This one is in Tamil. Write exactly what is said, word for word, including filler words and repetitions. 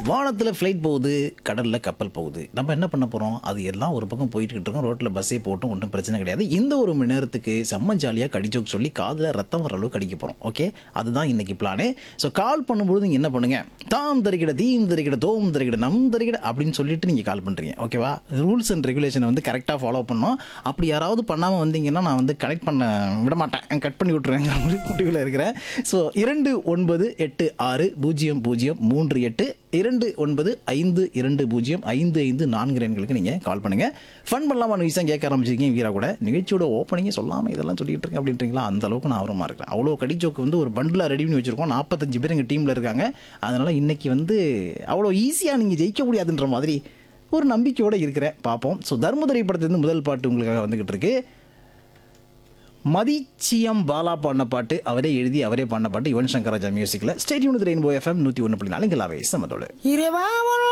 வானத்தில் ஃப்ளைட் போகுது, கடலில் கப்பல் போகுது. நம்ம என்ன பண்ண போகிறோம்? அது எல்லாம் ஒரு பக்கம் போயிட்டுக்கிட்டு இருக்கோம். ரோட்டில் பஸ்ஸே போட்டும் ஒன்றும் பிரச்சனை கிடையாது. இந்த ஒரு மணி நேரத்துக்கு செம்ம ஜாலியாக கடிச்சோக்கு சொல்லி காதில் ரத்தம் வர அளவுக்கு கடிக்க போகிறோம். ஓகே, அதுதான் இன்னைக்கு பிளானு. ஸோ கால் பண்ணும்போது நீங்கள் என்ன பண்ணுங்க, தாம் தரிக்கிட தீம் தரிக்கிட தோம் தரிக்கிட நம் தரிக்கிட அப்படின்னு சொல்லிட்டு நீங்கள் கால் பண்ணுறீங்க. ஓகேவா? ரூல்ஸ் அண்ட் ரெகுலேஷனை வந்து கரெக்டாக ஃபாலோ பண்ணோம். அப்படி யாராவது பண்ணாமல் வந்தீங்கன்னா நான் வந்து கனெக்ட் பண்ண விட மாட்டேன், கட் பண்ணி விட்டுருவேங்க முடிவில் இருக்கிறேன். ஸோ இரண்டு ஒன்பது எட்டு ஆறு பூஜ்ஜியம் பூஜ்ஜியம் மூன்று எட்டு இரண்டு ஒன்பது ஐந்து இரண்டு பூஜ்ஜியம் ஐந்து ஐந்து நான்கு எண்களுக்கு நீங்கள் கால் பண்ணுங்கள். ஃபன் பண்ணலாமா விஷயம் கேட்க ஆரம்பிச்சிருக்கீங்க. வீரா கூட நிகழ்ச்சியோட ஓப்பனிங்கே சொல்லாமல் இதெல்லாம் சொல்லிட்டு இருக்கேன் அப்படின்றீங்களா? அந்த அளவுக்கு நான் ஆர்வமாக இருக்கிறேன். அவ்வளோ கடிச்சோக்கு வந்து ஒரு பண்டிலாக ரெடி பண்ணி வச்சுருக்கோம். நாற்பத்தஞ்சு பேர் எங்கள் டீமில் இருக்காங்க. அதனால் இன்றைக்கி வந்து அவ்வளோ ஈஸியாக நீங்கள் ஜெயிக்க முடியாதுன்ற மாதிரி ஒரு நம்பிக்கையோடு இருக்கிறேன். பார்ப்போம். ஸோ தர்மதுரை படத்துலேருந்து முதல் பாட்டு உங்களுக்காக வந்துக்கிட்டு இருக்கு. மதிச்சியம் பாலா பாடின பாட்டு, அவரே எழுதி அவரே பாடின பாட்டு, யுவன் சங்கர் ராஜா மியூசிக்கில். ஸ்டேடியம் ரெயின்போ எஃப்எம் நூற்றி ஒன்று புள்ளி நாலு இங்கே லாவே சமதோடு.